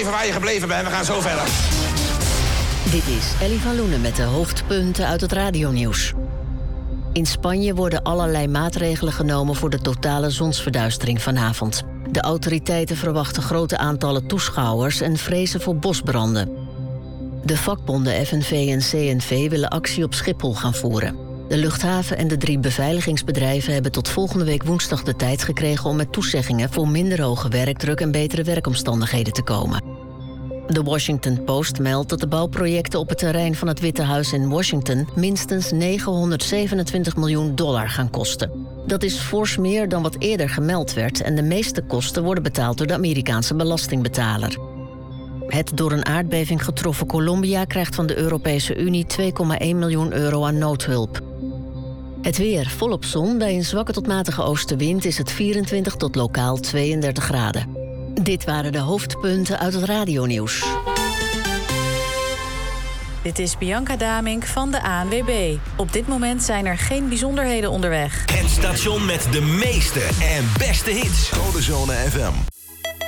blijven waar je gebleven bent. We gaan zo verder. Dit is Ellie van Loenen met de hoofdpunten uit het radionieuws. In Spanje worden allerlei maatregelen genomen voor de totale zonsverduistering vanavond. De autoriteiten verwachten grote aantallen toeschouwers en vrezen voor bosbranden. De vakbonden FNV en CNV willen actie op Schiphol gaan voeren. De luchthaven en de 3 beveiligingsbedrijven hebben tot volgende week woensdag de tijd gekregen om met toezeggingen voor minder hoge werkdruk en betere werkomstandigheden te komen. De Washington Post meldt dat de bouwprojecten op het terrein van het Witte Huis in Washington minstens $927 miljoen gaan kosten. Dat is fors meer dan wat eerder gemeld werd en de meeste kosten worden betaald door de Amerikaanse belastingbetaler. Het door een aardbeving getroffen Colombia krijgt van de Europese Unie €2,1 miljoen aan noodhulp. Het weer volop zon, bij een zwakke tot matige oostenwind is het 24 tot lokaal 32 graden. Dit waren de hoofdpunten uit het radionieuws. Dit is Bianca Damink van de ANWB. Op dit moment zijn er geen bijzonderheden onderweg. Het station met de meeste en beste hits. Codezone FM.